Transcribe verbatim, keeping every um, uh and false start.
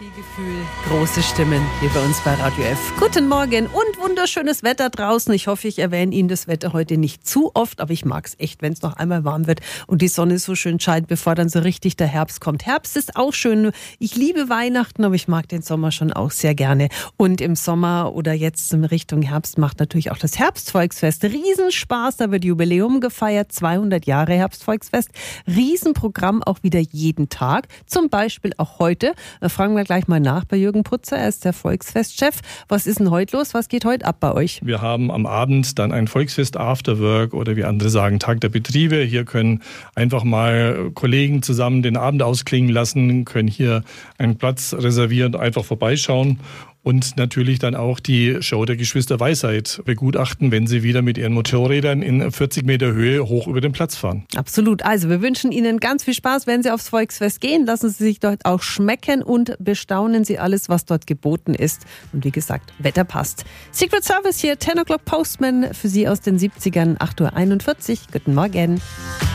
Viel Gefühl, große Stimmen hier bei uns bei Radio F. Guten Morgen und wunderschönes Wetter draußen. Ich hoffe, ich erwähne Ihnen das Wetter heute nicht zu oft, aber ich mag es echt, wenn es noch einmal warm wird und die Sonne so schön scheint, bevor dann so richtig der Herbst kommt. Herbst ist auch schön. Ich liebe Weihnachten, aber ich mag den Sommer schon auch sehr gerne. Und im Sommer oder jetzt in Richtung Herbst macht natürlich auch das Herbstvolksfest Riesenspaß. Da wird Jubiläum gefeiert, zweihundert Jahre Herbstvolksfest. Riesenprogramm auch wieder jeden Tag. Zum Beispiel auch heute. Da fragen wir gleich mal nach bei Jürgen Putzer, er ist der Volksfestchef. Was ist denn heute los? Was geht heute ab bei euch? Wir haben am Abend dann ein Volksfest Afterwork oder wie andere sagen Tag der Betriebe. Hier können einfach mal Kollegen zusammen den Abend ausklingen lassen, können hier einen Platz reservieren und einfach vorbeischauen. Und natürlich dann auch die Show der Geschwister Weisheit begutachten, wenn sie wieder mit ihren Motorrädern in vierzig Meter Höhe hoch über den Platz fahren. Absolut. Also wir wünschen Ihnen ganz viel Spaß, wenn Sie aufs Volksfest gehen. Lassen Sie sich dort auch schmecken und bestaunen Sie alles, was dort geboten ist. Und wie gesagt, Wetter passt. Secret Service hier, zehn O'Clock Postman für Sie aus den siebzigern, acht Uhr einundvierzig. Guten Morgen.